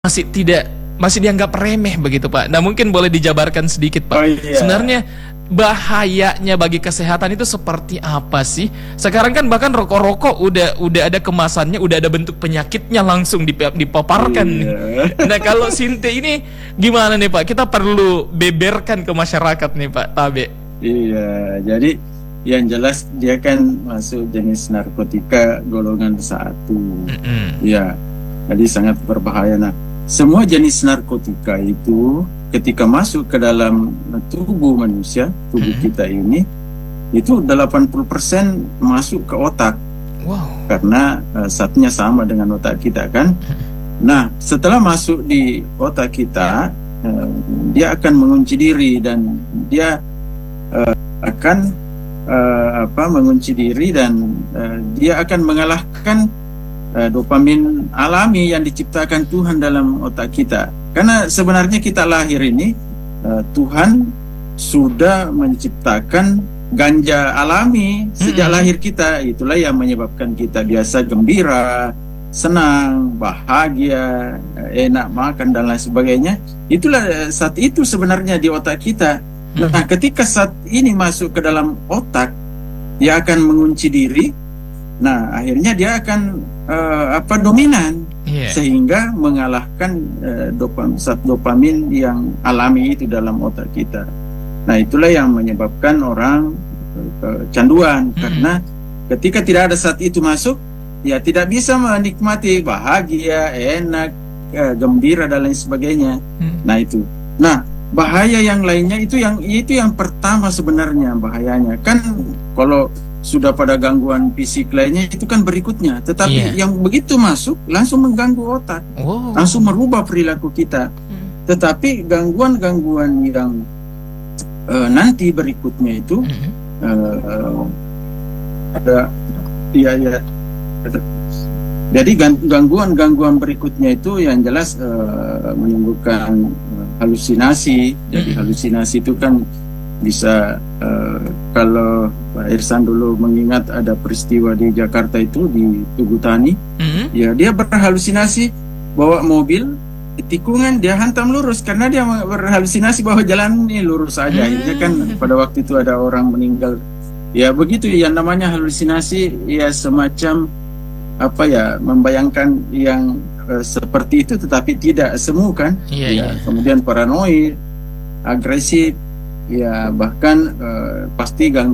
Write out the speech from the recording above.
masih dianggap remeh begitu Pak. Nah mungkin boleh dijabarkan sedikit Pak. Oh iya. Sebenarnya bahayanya bagi kesehatan itu seperti apa sih? Sekarang kan bahkan rokok-rokok udah ada kemasannya, udah ada bentuk penyakitnya langsung dipaparkan. Iya. Nah kalau Sinte ini gimana nih Pak? Kita perlu beberkan ke masyarakat nih Pak Tabe. Iya, jadi yang jelas dia kan masuk jenis narkotika golongan 1. Ya, jadi sangat berbahaya. Nah, semua jenis narkotika itu ketika masuk ke dalam tubuh manusia, tubuh kita ini, itu 80% masuk ke otak. Wow. Karena zatnya sama dengan otak kita kan. Nah, setelah masuk di otak kita, dia akan mengunci diri dan dia akan mengunci diri dan dia akan mengalahkan dopamin alami yang diciptakan Tuhan dalam otak kita. Karena sebenarnya kita lahir ini Tuhan sudah menciptakan ganja alami sejak lahir kita. Itulah yang menyebabkan kita biasa gembira, senang, bahagia, enak makan dan lain sebagainya. Itulah saat itu sebenarnya di otak kita. Nah, ketika saat ini masuk ke dalam otak, dia akan mengunci diri. Nah, akhirnya dia akan dominan, sehingga mengalahkan zat dopamin yang alami itu dalam otak kita. Nah, itulah yang menyebabkan orang kecanduan, karena ketika tidak ada zat itu masuk, ya tidak bisa menikmati bahagia, enak, gembira dan lain sebagainya. Nah itu. Nah, bahaya yang lainnya itu yang pertama sebenarnya bahayanya kan kalau sudah pada gangguan fisik lainnya itu kan berikutnya, tetapi yang begitu masuk langsung mengganggu otak, langsung merubah perilaku kita. Tetapi gangguan-gangguan yang nanti berikutnya itu jadi gangguan-gangguan berikutnya itu yang jelas menimbulkan halusinasi. Jadi halusinasi itu kan bisa kalau Pak Irsan dulu mengingat ada peristiwa di Jakarta itu di Tugu Tani, ya dia berhalusinasi bawa mobil di tikungan, dia hantam lurus karena dia berhalusinasi bahwa jalan ini lurus saja. Akhirnya kan pada waktu itu ada orang meninggal. Ya begitu, yang namanya halusinasi ya semacam membayangkan yang seperti itu tetapi tidak semu kan. Kemudian paranoid, agresif, ya bahkan pasti gangguan